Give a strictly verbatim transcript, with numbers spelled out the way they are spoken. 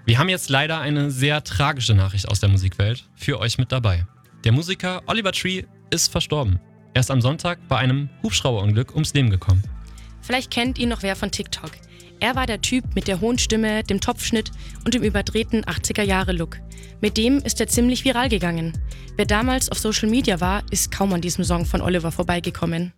Wir haben jetzt leider eine sehr tragische Nachricht aus der Musikwelt für euch mit dabei. Der Musiker Oliver Tree ist verstorben. Er ist am Sonntag bei einem Hubschrauberunglück ums Leben gekommen. Vielleicht kennt ihn noch wer von TikTok. Er war der Typ mit der hohen Stimme, dem Topfschnitt und dem überdrehten achtziger-Jahre-Look. Mit dem ist er ziemlich viral gegangen. Wer damals auf Social Media war, ist kaum an diesem Song von Oliver vorbeigekommen.